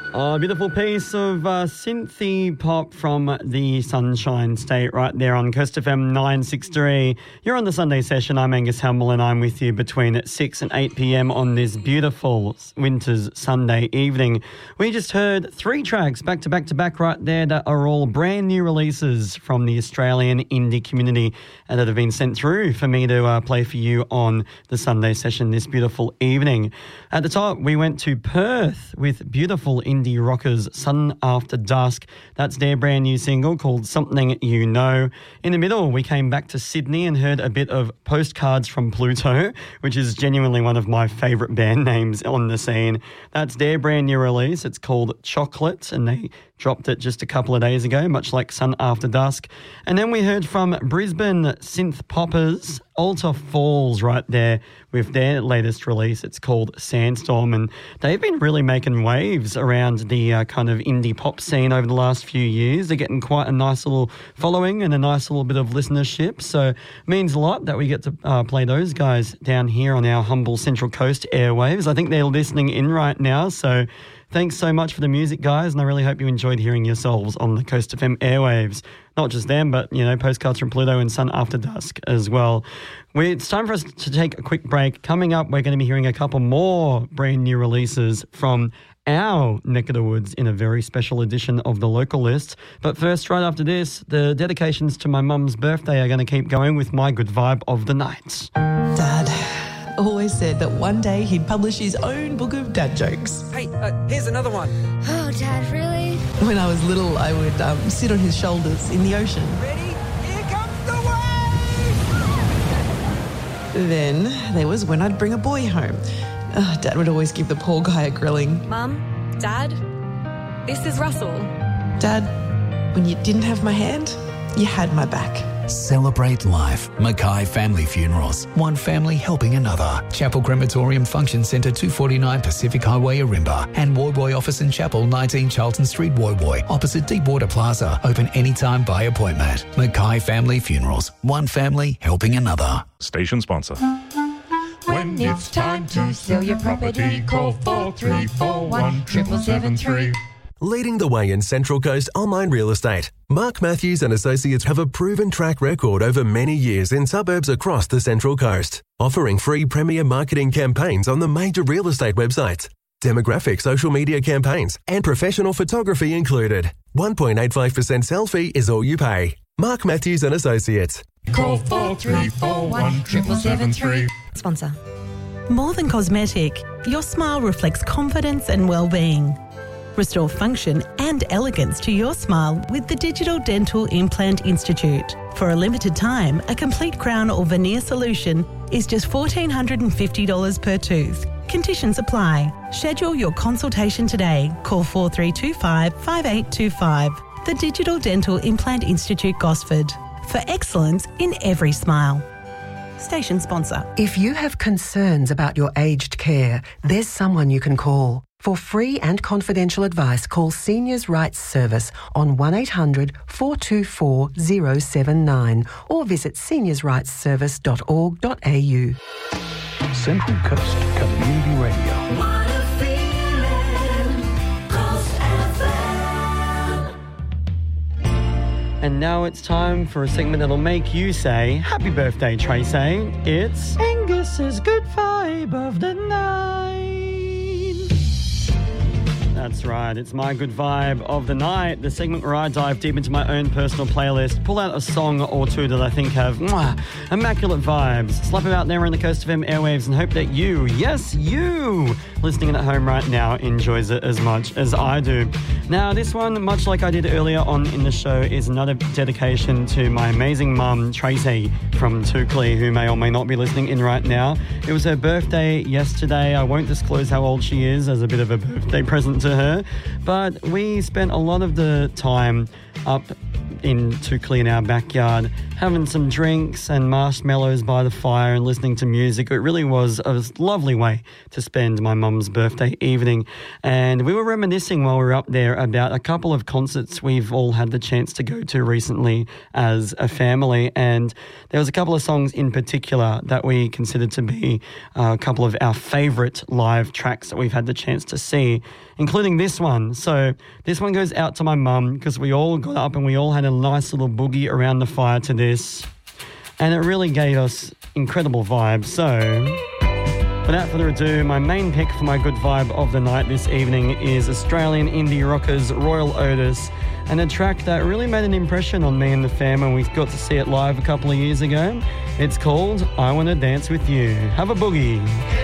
Oh, a beautiful piece of synthy pop from the Sunshine State right there on Coast FM 963. You're on the Sunday session. I'm Angus Hamel and I'm with you between 6 and 8 p.m. on this beautiful winter's Sunday evening. We just heard 3 tracks back to back to back right there that are all brand new releases from the Australian indie community and that have been sent through for me to play for you on the Sunday session this beautiful evening. At the top, we went to Perth with beautiful indie rockers Sun After Dusk. That's their brand new single called Something You Know. In the middle, we came back to Sydney and heard a bit of Postcards from Pluto, which is genuinely one of my favourite band names on the scene. That's their brand new release. It's called Chocolate, and they dropped it just a couple of days ago, much like Sun After Dusk. And then we heard from Brisbane synth poppers Altar Falls right there with their latest release. It's called Sandstorm, and they've been really making waves around the kind of indie pop scene over the last few years. They're getting quite a nice little following and a nice little bit of listenership, so it means a lot that we get to play those guys down here on our humble Central Coast airwaves. I think they're listening in right now, so thanks so much for the music, guys, and I really hope you enjoyed hearing yourselves on the Coast FM airwaves. Not just them, but, you know, Postcards from Pluto and Sun After Dusk as well. It's time for us to take a quick break. Coming up, we're going to be hearing a couple more brand new releases from our neck of the woods in a very special edition of the Local List. But first, right after this, the dedications to my mum's birthday are going to keep going with my good vibe of the night. Dad always said that one day he'd publish his own book of dad jokes. Hey, here's another one. Oh, Dad, really? When I was little, I would sit on his shoulders in the ocean. Ready? Here comes the wave! Then there was when I'd bring a boy home. Dad would always give the poor guy a grilling. Mum, Dad, this is Russell. Dad, when you didn't have my hand, you had my back. Celebrate life. Mackay Family Funerals. One family helping another. Chapel Crematorium Function Centre, 249 Pacific Highway, Arimba. And Woy Woy Office and Chapel, 19 Charlton Street, Woy Woy. Opposite Deepwater Plaza. Open anytime by appointment. Mackay Family Funerals. One family helping another. Station sponsor. When it's time to sell your property, call 4341 7773. Leading the way in Central Coast online real estate, Mark Matthews and Associates have a proven track record over many years in suburbs across the Central Coast, offering free premier marketing campaigns on the major real estate websites, demographic social media campaigns, and professional photography included. 1.85% sell fee is all you pay. Mark Matthews and Associates. Call 4341 7773. Sponsor. More than cosmetic, your smile reflects confidence and well-being. Restore function and elegance to your smile with the Digital Dental Implant Institute. For a limited time, a complete crown or veneer solution is just $1,450 per tooth. Conditions apply. Schedule your consultation today. Call 4325 5825. The Digital Dental Implant Institute, Gosford. For excellence in every smile. Station sponsor. If you have concerns about your aged care, there's someone you can call. For free and confidential advice, call Seniors Rights Service on 1800 424 079 or visit seniorsrightsservice.org.au. Central Coast Community Radio. And now it's time for a segment that'll make you say, happy birthday, Tracy. It's Angus's Good Vibe of the Night. That's right, it's my good vibe of the night, the segment where I dive deep into my own personal playlist, pull out a song or two that I think have immaculate vibes, slap them out there on the Coast FM airwaves and hope that you, yes, you, listening at home right now, enjoys it as much as I do. Now, this one, much like I did earlier on in the show, is another dedication to my amazing mum, Tracy, from Toukley, who may or may not be listening in right now. It was her birthday yesterday. I won't disclose how old she is as a bit of a birthday present to her, but we spent a lot of the time up in Toukley in our backyard having some drinks and marshmallows by the fire and listening to music. It really was a lovely way to spend my mum's Mum's birthday evening. And we were reminiscing while we were up there about a couple of concerts we've all had the chance to go to recently as a family. And there was a couple of songs in particular that we considered to be a couple of our favourite live tracks that we've had the chance to see, including this one. So this one goes out to my mum because we all got up and we all had a nice little boogie around the fire to this. And it really gave us incredible vibes. So without further ado, my main pick for my good vibe of the night this evening is Australian indie rockers Royal Otis, and a track that really made an impression on me and the fam when we got to see it live a couple of years ago. It's called I Wanna Dance With You. Have a boogie.